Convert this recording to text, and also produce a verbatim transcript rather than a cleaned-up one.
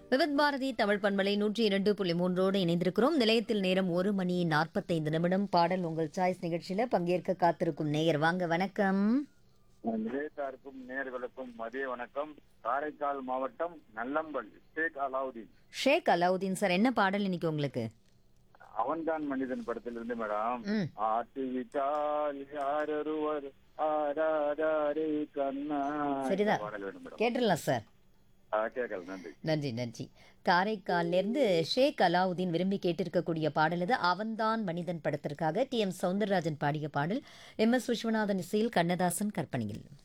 விவித் பாரதி தமிழ் பண்பலை நூற்றி இரண்டு புள்ளி மூன்றோடு இணைந்திருக்கிறோம். நிலையத்தில் நேரம் ஒரு மணி நாற்பத்தைந்து நிமிடம். பாடல் உங்கள் சாய்ஸ் நிகழ்ச்சியில பங்கேற்க காத்திருக்கும் நேயர் வாங்க. வணக்கம். நிலையத்தாருக்கும் நேயர்களுக்கும் மதிய வணக்கம். காரைக்கால் மாவட்டம் நல்லம்பல் ஷேக் அலாவுதீன். ஷேக் அலாவுதீன் சார், என்ன பாடல் இன்னைக்கு உங்களுக்கு? அவன்தான் மனிதன் படத்திலிருந்து மேடம். ம் ஆட்டுவிட்டால் யாரொருவர் ஆராரே கண்ணா சரிதான், பாடல் வேணும் மேடம். கேட்டுடலாம் சார். ஆ, கேட்கல. நன்றி. நன்றி நன்றி. காரைக்கால்ல இருந்து ஷேக் அலாவுதீன் விரும்பி கேட்டிருக்கக்கூடிய பாடல் இது. அவன்தான் மனிதன் படத்திற்காக டி எம் சௌந்தரராஜன் பாடிய பாடல். எம் எஸ் விஸ்வநாதன் இசையில், கண்ணதாசன் கற்பனையில்.